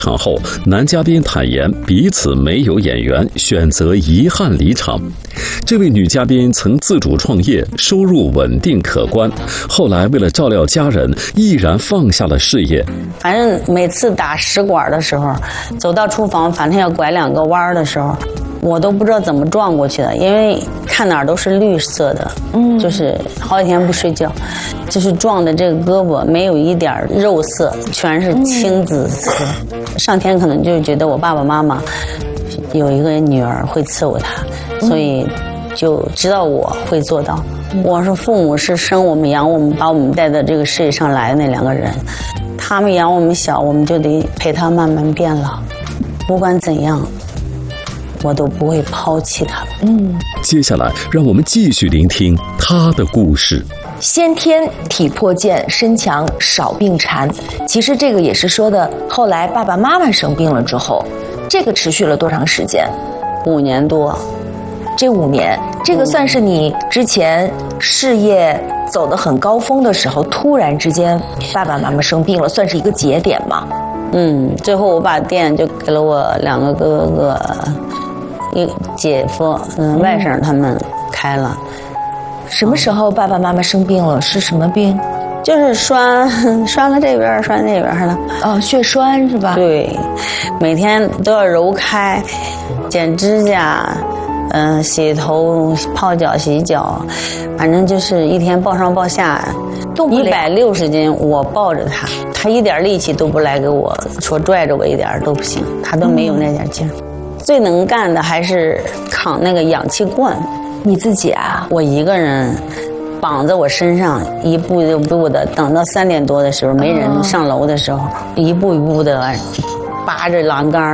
场后，男嘉宾坦言彼此没有眼缘，选择遗憾离场。这位女嘉宾曾自主创业，收入稳定可观，后来为了照料家人，毅然放下了事业。 反正每次打食管的时候，走到厨房，反正要拐2个弯的时候，我都不知道怎么撞过去的，因为看哪儿都是绿色的，就是好几天不睡觉，就是撞的这个胳膊没有一点肉色，全是青紫色。上天可能就觉得我爸爸妈妈有一个女儿会伺候他，所以就知道我会做到。我说父母是生我们养我们把我们带到这个世界上来的那2个人，他们养我们小，我们就得陪他慢慢变老，不管怎样我都不会抛弃他们。 接下来让我们继续聆听他的故事。 先天体魄健，身强少病残。其实这个也是说的，后来爸爸妈妈生病了之后，这个持续了多长时间 ？5年多。 这5年，这个算是你之前事业走得很高峰的时候，突然之间爸爸妈妈生病了，算是一个节点吗？ 最后我把店就给了我2个哥哥、一姐夫、外甥他们开了。 什么时候爸爸妈妈生病了？是什么病？ 就是栓了这边，栓那边了。 血栓是吧？ 对，每天都要揉开，剪指甲，洗头、泡脚、洗脚，反正就是一天抱上抱下， 动不了。 160斤，我抱着他，他一点力气都不来给我，说拽着我一点都不行，他都没有那点劲儿。最能干的还是扛那个氧气罐。 你自己啊？ 我一个人绑在我身上，一步一步的，等到3点多的时候，没人上楼的时候，一步一步的扒着栏杆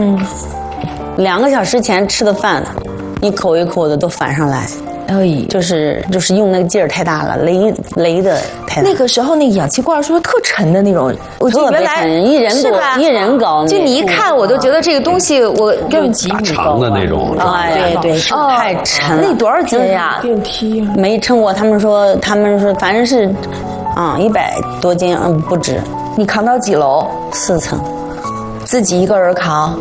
，2个小时前吃的饭，一口一口的都反上来。就是用那个劲儿太大了，勒的太大。 那个时候那个氧气罐是不是特沉的那种？我就原来一人高， 就你一看我都觉得这个东西我跟大长的那种。 对，太沉了。 那多少斤呀？ 电梯啊？ 没称过，他们说反正是100多斤，不止。 你扛到几楼 ？4层， 自己一个人扛。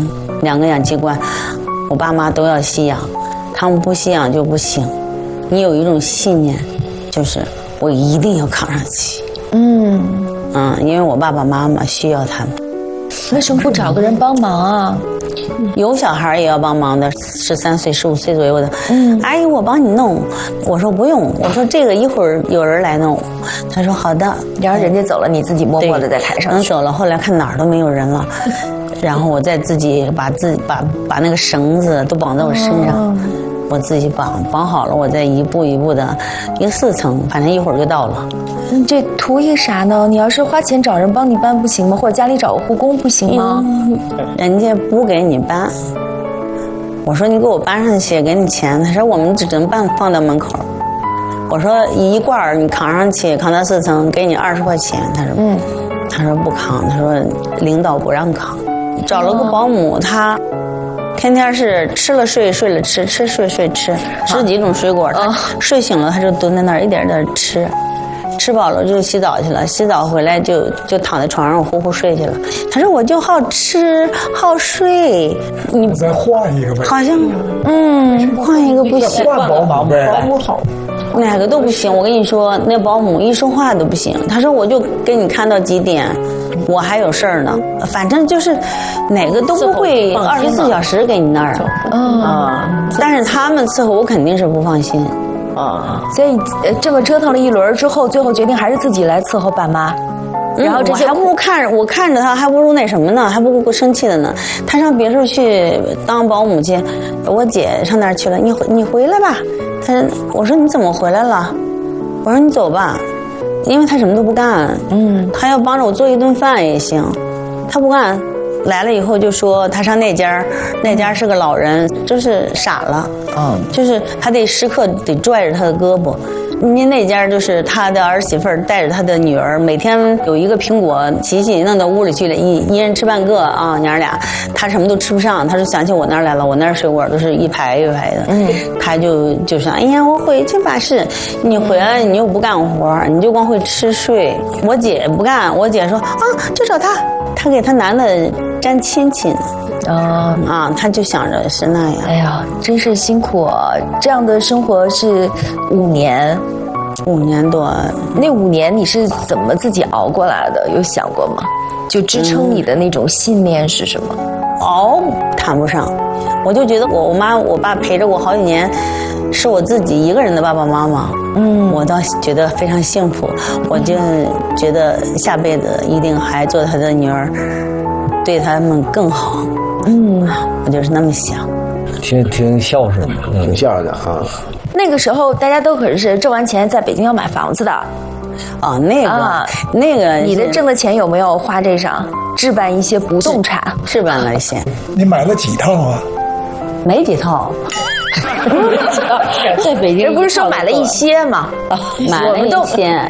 2个氧气罐，我爸妈都要吸氧。他们不吸氧就不行，你有一种信念，就是我一定要扛上去。因为我爸爸妈妈需要他们。 为什么不找个人帮忙啊？ 有小孩也要帮忙的，13岁、15岁左右的。阿姨，我帮你弄。我说不用，我说这个一会儿有人来弄。他说好的。 然后人家走了，你自己默默的再抬上去。 走了，后来看哪儿都没有人了，然后我再自己把那个绳子都绑在我身上。我自己绑好了，我再一步一步的，一个4层，反正一会儿就到了。 这图一个啥呢？你要是花钱找人帮你搬不行吗？或者家里找个护工不行吗？ 人家不给你搬。我说你给我搬上去，给你钱。他说我们只能放到门口。我说一罐你扛上去，扛到4层，给你20块钱。他说不扛，他说领导不让扛。找了个保姆，他天天是吃了睡，睡了吃，吃睡睡吃，10几种水果。他睡醒了，他就蹲在那儿一点点吃，吃饱了就洗澡去了，洗澡回来就躺在床上呼呼睡去了。他说我就好吃好睡，你再换一个呗。 好像换一个不行， 换保姆呗，保姆好。 哪个都不行，我跟你说，那保姆一说话都不行。他说我就给你看到几点，我还有事儿呢。反正就是哪个都不会24小时给你那儿。但是他们伺候我肯定是不放心。 所以这么折腾了一轮之后，最后决定还是自己来伺候爸妈。然后这些还不如我看着他，还不如那什么呢，还不如生气的呢。他上别处去当保姆去，我姐上那儿去了，你回来吧。我说你怎么回来了？我说你走吧，因为他什么都不干。他要帮着我做一顿饭也行，他不干。来了以后就说他上那家是个老人，就是傻了。就是他得时刻得拽着他的胳膊。您那家就是他的儿媳妇带着他的女儿，每天有一个苹果洗弄到屋里去了，一人吃半个啊，娘俩，他什么都吃不上，他就想起我那儿来了，我那儿水果都是一排一排的，他就想，哎呀，我回去吧，是你回来你又不干活，你就光会吃睡。我姐不干，我姐说啊，就找他， 他给他男的沾亲戚呢。他就想着是那样。 哎呀，真是辛苦啊！这样的生活是5年 ，5年多。 那5年你是怎么自己熬过来的？有想过吗？就支撑你的那种信念是什么？ 熬谈不上，我就觉得我妈我爸陪着我好几年，是我自己一个人的爸爸妈妈。我倒觉得非常幸福。我就觉得下辈子一定还做他的女儿，对他们更好。我就是那么想。 挺孝顺的， 挺孝顺的啊。 那个时候大家都可是挣完钱在北京要买房子的。 那个， 你的挣的钱有没有花这上置办一些不动产？ 置办了一些。 你买了几套啊？ 没几套。在北京， 这不是说买了一些吗？ 买了一些，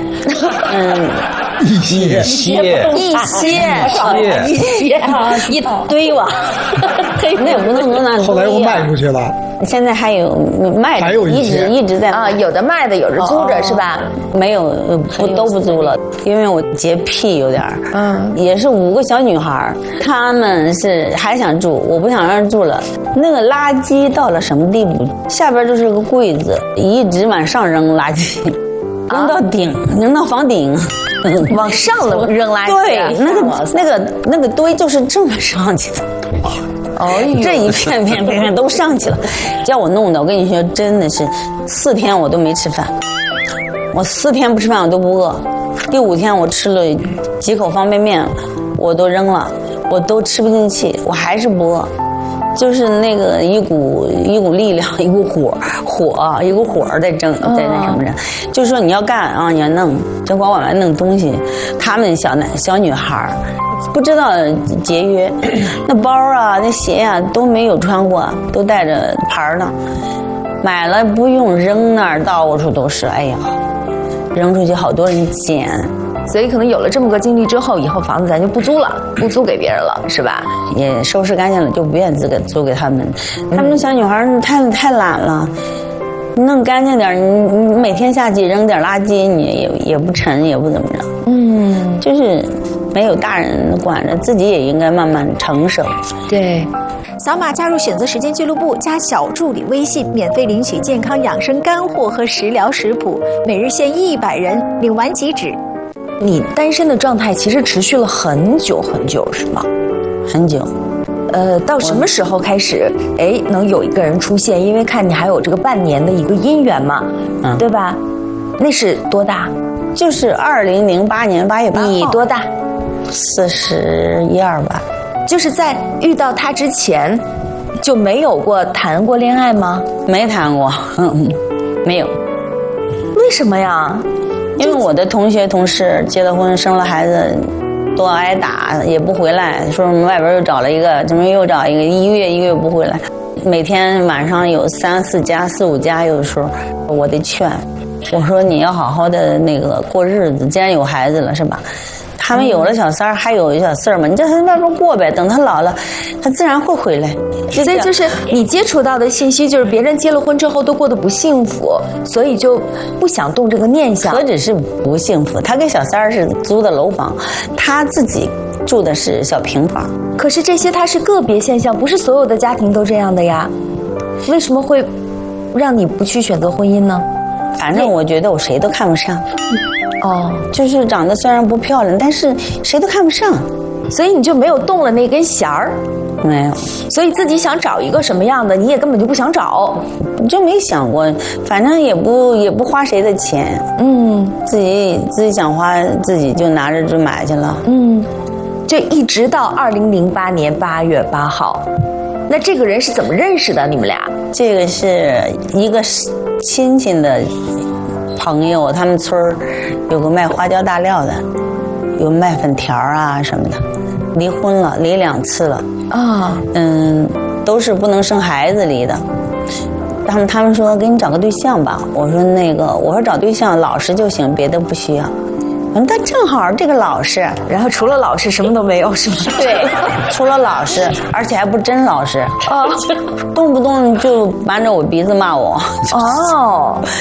一堆吧。那也不能说那。 后来我卖出去了。 现在还有卖的， 还有一直在有的卖的，有的租着是吧？ 没有，都不租了，因为我洁癖有点也是5个小女孩，她们是还想住，我不想让人住了。那个垃圾到了什么地步？下边就是个柜子，一直往上扔垃圾，扔到顶，扔到房顶。 往上扔垃圾。 对，那个堆就是这么上去的。这一片都上去了，叫我弄的，我跟你说，真的是4天我都没吃饭，我4天不吃饭我都不饿，第5天我吃了几口方便面，我都扔了，我都吃不进去，我还是不饿，就是那个一股力量，一股火在那什么着，就是说你要干啊，你要弄，就管我来弄东西，他们小女孩。不知道节约，那包啊、那鞋啊都没有穿过，都带着牌呢。买了不用扔那儿，到处都是。哎呀，扔出去好多人捡。 所以可能有了这么个经历之后，以后房子咱就不租了，不租给别人了，是吧？ 也收拾干净了，就不愿租给他们。他们小女孩太懒了，弄干净点，你每天下去扔点垃圾，你也不沉，也不怎么着。就是没有大人管着，自己也应该慢慢成熟。 对。 扫码加入选择时间俱乐部，加小助理微信，免费领取健康养生干货和食疗食谱，每日限100人，领完即止。 你单身的状态其实持续了很久很久，是吗？ 很久。 到什么时候开始能有一个人出现？因为看你还有这个半年的一个姻缘嘛，对吧？那是多大？ 就是2008年8月8号。 你多大 ？41、2吧。 就是在遇到他之前，就没有过谈过恋爱吗？ 没谈过，没有。 为什么呀？ 因为我的同学同事结了婚生了孩子，都挨打也不回来，说什么外边又找了一个，怎么又找一个1个月不回来，每天晚上有3、4家、4、5家，有的时候我得劝，我说你要好好的那个过日子，既然有孩子了是吧？他们有了小三儿，还有小四儿嘛，你就在外边过呗，等他老了，他自然会回来。 所以就是你接触到的信息，就是别人结了婚之后都过得不幸福，所以就不想动这个念想。 何止是不幸福，他跟小三儿是租的楼房，他自己住的是小平房。 可是这些它是个别现象，不是所有的家庭都这样的呀。为什么会让你不去选择婚姻呢？ 反正我觉得我谁都看不上。就是长得虽然不漂亮，但是谁都看不上， 所以你就没有动了那根弦儿。 没有， 所以自己想找一个什么样的，你也根本就不想找， 就没想过，反正也不花谁的钱，自己想花，自己就拿着就买去了， 就一直到2008年8月8号，那这个人是怎么认识的？你们俩？ 这个是一个亲戚的朋友，他们村儿有个卖花椒大料的，有卖粉条啊什么的，离婚了，离2次了啊，都是不能生孩子离的。他们说给你找个对象吧，我说找对象老实就行，别的不需要。但正好这个老实， 然后除了老实什么都没有，是不是？ 对，除了老实，而且还不真老实动不动就扳着我鼻子骂我。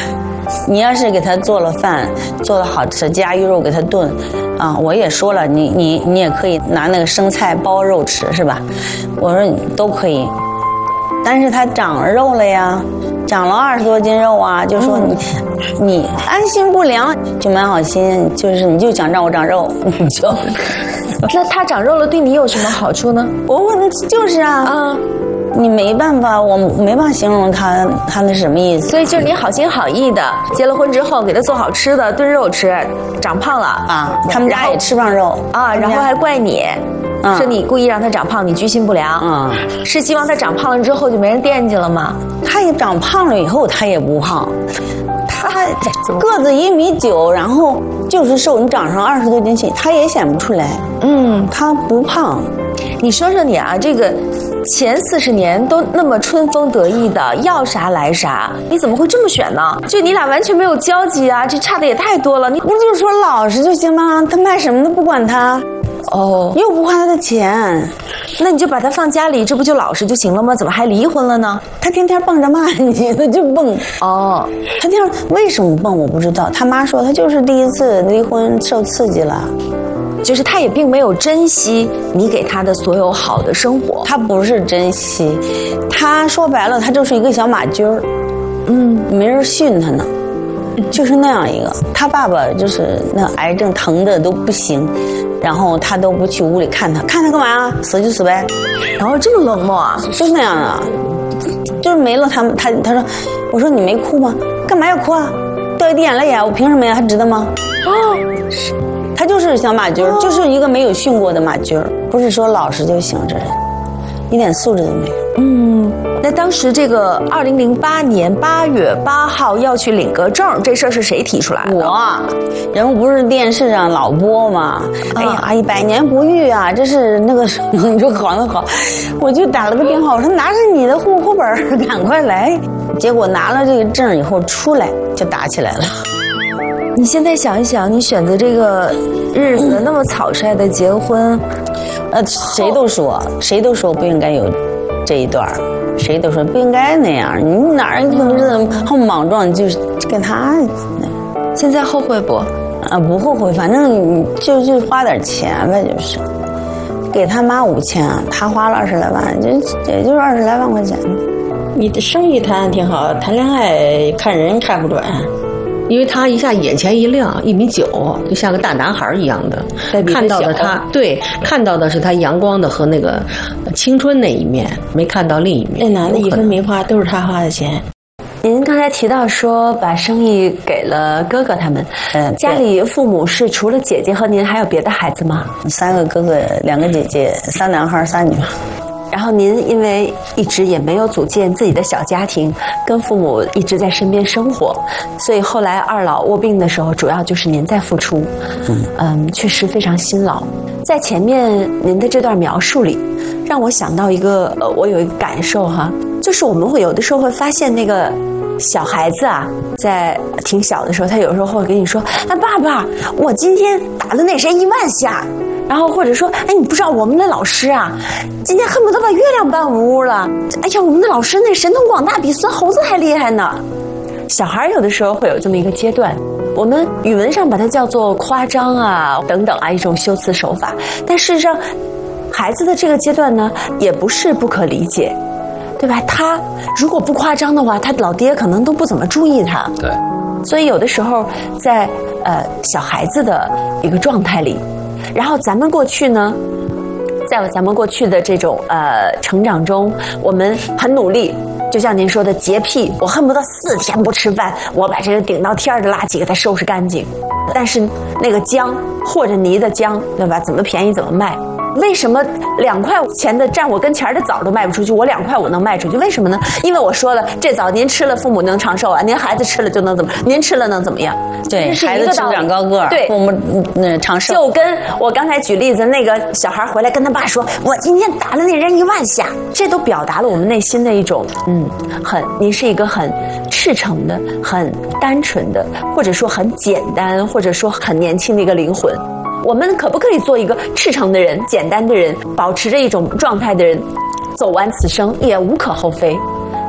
你要是给他做了饭，做的好吃，加鱼肉给他炖，啊，我也说了，你也可以拿那个生菜包肉吃，是吧？我说你都可以，但是他长肉了呀，长了20多斤肉啊，就说你安心不良，就蛮好心，就是你就想让我长肉，你就。 那他长肉了对你有什么好处呢？ 我问的就是啊。你没办法，我没办法形容他那是什么意思。 所以就是你好心好意的，结了婚之后给他做好吃的，炖肉吃，长胖了啊。他们家也吃不上肉啊，然后还怪你，说你故意让他长胖，你居心不良啊。是希望他长胖了之后就没人惦记了吗？ 他也长胖了以后，他也不胖。他个子1.9米，然后就是瘦，你长上20多斤去，他也显不出来。他不胖。 你说说你啊，这个前40年都那么春风得意的，要啥来啥，你怎么会这么选呢？就你俩完全没有交集啊，这差的也太多了。你不就是说老实就行吗？他卖什么都不管他，又不花他的钱， 那你就把他放家里，这不就老实就行了吗？怎么还离婚了呢？ 他天天蹦着骂你，他就蹦。他天天为什么蹦我不知道。他妈说他就是第1次离婚受刺激了。 就是他也并没有珍惜你给他的所有好的生活， 他不是珍惜，他说白了，他就是一个小马驹儿，没人训他呢，就是那样一个。他爸爸就是那癌症疼的都不行，然后他都不去屋里看他干嘛呀？死就死呗。 然后这么冷漠啊？ 就是那样的，就是没了他说，我说你没哭吗？干嘛要哭啊？掉一滴眼泪啊？我凭什么呀？还值得吗？他就是小马驹儿，就是一个没有训过的马驹儿，不是说老实就行，这人一点素质都没有。 那当时这个2008年8月8号要去领个证，这事儿是谁提出来的？ 人物不是电视上老播吗？哎呀，100年不遇啊，这是那个你说好那好，我就打了个电话，我说拿着你的户口本赶快来。结果拿了这个证以后出来就打起来了。 你现在想一想，你选择这个日子那么草率的结婚， 谁都说不应该有这一段，谁都说不应该那样。你哪儿有日子好莽撞，就是跟他。 现在后悔不？ 不后悔，反正就花点钱呗，就是给他妈5000，他花了20来万，也就是20来万块钱。 你的生意谈挺好，谈恋爱看人看不准。因为他一下眼前一亮，1.9米，就像个大男孩一样的。看到的他，对，看到的是他阳光的和那个青春那一面，没看到另一面。那男的1分没花，都是他花的钱。 您刚才提到说把生意给了哥哥他们，家里父母是除了姐姐和您还有别的孩子吗 ？3个哥哥2个姐姐，3男孩3女。 然后您因为一直也没有组建自己的小家庭，跟父母一直在身边生活，所以后来2老卧病的时候，主要就是您在付出。确实非常辛劳。在前面您的这段描述里，让我想到一个我有一个感受哈，就是我们会有的时候会发现那个小孩子啊，在挺小的时候，他有时候会跟你说：“哎，爸爸，我今天打了那谁1万下。”然后或者说，哎，你不知道我们的老师啊，今天恨不得把月亮搬屋了。哎呀，我们的老师那神通广大，比孙猴子还厉害呢。小孩有的时候会有这么一个阶段，我们语文上把它叫做夸张啊等等啊，一种修辞手法。但事实上，孩子的这个阶段呢，也不是不可理解，对吧？他如果不夸张的话，他老爹可能都不怎么注意他。 对。 所以有的时候在小孩子的一个状态里。然后咱们过去呢，在咱们过去的这种成长中，我们很努力，就像您说的洁癖，我恨不得4天不吃饭，我把这个顶到天的垃圾给它收拾干净。但是那个姜和着泥的姜，对吧？怎么便宜怎么卖。为什么2块钱的站我跟前的枣都卖不出去，我2块我能卖出去？为什么呢？因为我说了，这枣您吃了父母能长寿啊，您孩子吃了就能怎么？您吃了能怎么样？ 对，孩子吃长高个儿， 对， 父母长寿。 就跟我刚才举例子，那个小孩回来跟他爸说：“我今天打了那人1万下。”这都表达了我们内心的一种您是一个很赤诚的、很单纯的，或者说很简单，或者说很年轻的一个灵魂。我们可不可以做一个赤诚的人、简单的人，保持着一种状态的人，走完此生也无可厚非。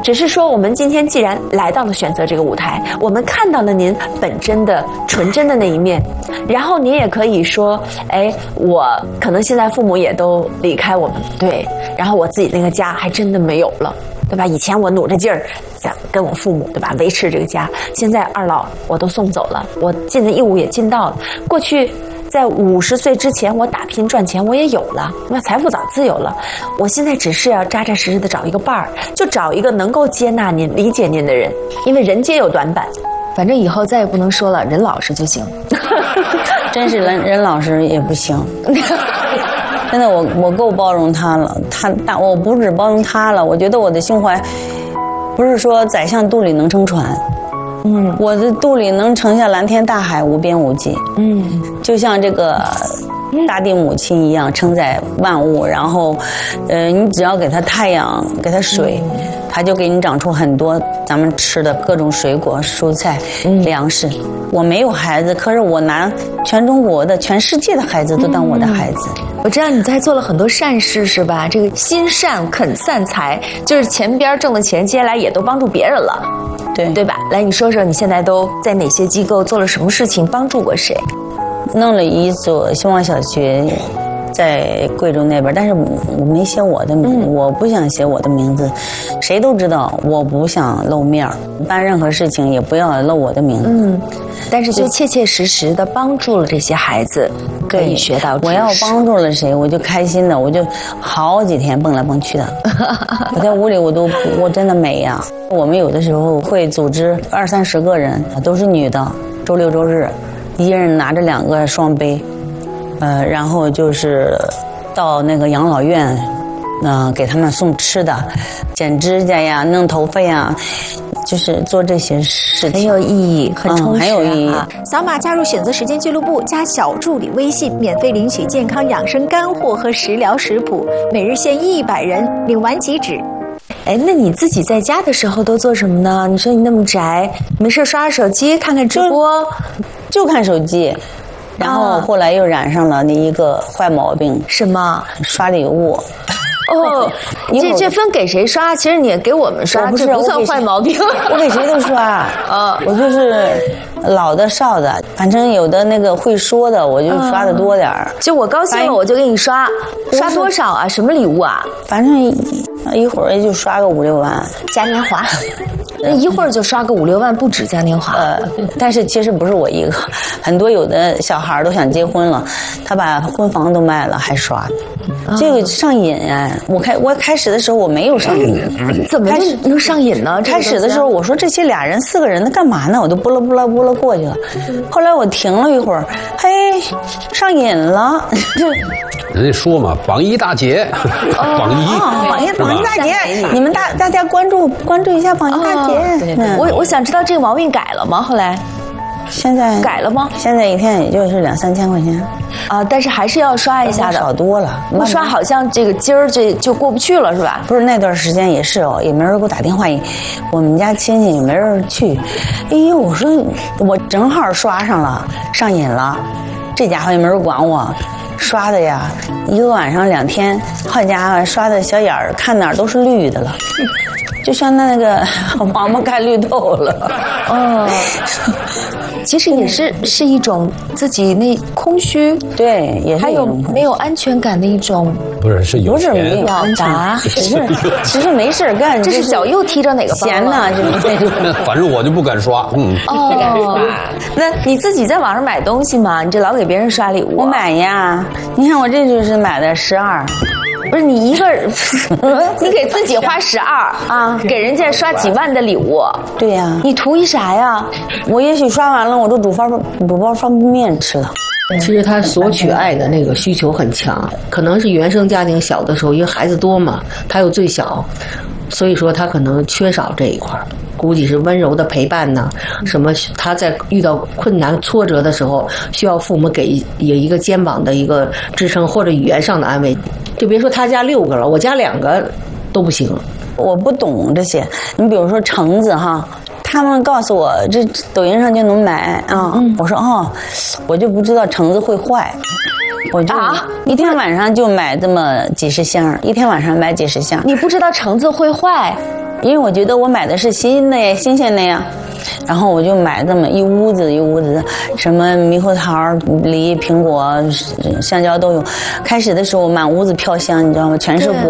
只是说我们今天既然来到了选择这个舞台，我们看到了您本真的纯真的那一面，然后您也可以说，哎，我可能现在父母也都离开我们，对，然后我自己那个家还真的没有了，对吧？以前我努着劲儿想跟我父母，对吧，维持这个家，现在二老我都送走了，我尽的义务也尽到了。过去在50岁之前，我打拼赚钱，我也有了，那财富早自由了。我现在只是要扎扎实实的找一个伴儿，就找一个能够接纳您、理解您的人，因为人皆有短板。 反正以后再也不能说了，任老师就行。 真是任老师也不行。真的，我够包容他了，我不止包容他了，我觉得我的胸怀，不是说宰相肚里能撑船，我的肚里能盛下蓝天大海，无边无际，就像这个大地母亲一样承载万物，然后，你只要给它太阳，给它水，它就给你长出很多咱们吃的各种水果、蔬菜、粮食。我没有孩子，可是我拿全中国的、全世界的孩子都当我的孩子。 我知道你在做了很多善事，是吧？这个心善肯散财，就是前边挣的钱，接下来也都帮助别人了，对吧？来，你说说你现在都在哪些机构做了什么事情，帮助过谁？ 弄了一所希望小学，在贵州那边，但是我没写我的名字，我不想写我的名字，谁都知道我不想露面儿，办任何事情也不要露我的名字。 但是就切切实实的帮助了这些孩子，可以学到知识。 我要帮助了谁，我就开心的，我就好几天蹦来蹦去的。我在屋里我真的美呀。我们有的时候会组织20-30个人，都是女的，周六周日，一人拿着2个双杯，然后就是到那个养老院，给他们送吃的，剪指甲呀，弄头发呀。就是做这些事情很有意义，很充实， 很有意义。 扫码加入选择时间俱乐部，加小助理微信，免费领取健康养生干货和食疗食谱，每日限100人，领完即止。 哎，那你自己在家的时候都做什么呢？你说你那么宅，没事刷刷手机，看看直播， 就看手机。然后后来又染上了一个坏毛病， 什么？ 刷礼物。 哦，这分给谁刷？其实你也给我们刷，这不算坏毛病。 我给谁都刷，我就是老的少的，反正有的那个会说的，我就刷的多点儿。 就我高兴了，我就给你刷，刷多少啊？什么礼物啊？ 反正一会儿也就刷个5-6万， 嘉年华。那一会儿就刷个5-6万，不止嘉年华。 但是其实不是我一个，很多有的小孩都想结婚了，他把婚房都卖了还刷，这个上瘾哎！我开始的时候我没有上瘾， 怎么能上瘾呢？ 开始的时候我说这些2人4个人的干嘛呢？我都拨了过去了。后来我停了一会儿，嘿，上瘾了。 人家说嘛，榜一大姐，榜一大姐，你们大家关注一下榜一大姐。 我想知道这个毛病改了吗？后来， 现在改了吗？ 现在一天也就是2-3千块钱啊，但是还是要刷一下的， 少多了。 不刷好像这个今儿这就过不去了，是吧？ 不是那段时间也是也没人给我打电话，我们家亲戚也没人去。哎呦，我说我正好刷上了，上瘾了，这家伙也没人管我。刷的呀，一个晚上2天，好家伙，刷的小眼儿看哪儿都是绿的了，就像那个王八看绿豆了。 其实也是一种自己那空虚， 对，也是还有没有安全感的一种， 不是有钱， 不是没有表达， 只是没事干。 这是小右踢着哪个包闲呢？ 反正我就不敢刷， 那你自己在网上买东西吗？你这老给别人刷礼物？ 我买呀，你看我这就是买的12。 不是你一个人，你给自己花12啊，给人家刷几万的礼物。 对呀， 你图一啥呀？ 我也许刷完了，我都煮包方便面吃了。 其实他索取爱的那个需求很强，可能是原生家庭小的时候，因为孩子多嘛，他又最小，所以说他可能缺少这一块，估计是温柔的陪伴呢，什么他在遇到困难挫折的时候，需要父母给有一个肩膀的一个支撑，或者语言上的安慰。就别说他家6个了，我家2个都不行。 我不懂这些，你比如说橙子哈，他们告诉我这抖音上就能买啊，我说我就不知道橙子会坏，我就一天晚上就买这么几十箱，一天晚上买几十箱。 你不知道橙子会坏？ 因为我觉得我买的是新鲜的呀。然后我就买这么一屋子，什么猕猴桃、梨、苹果、香蕉都有。开始的时候满屋子飘香，你知道吗？全是果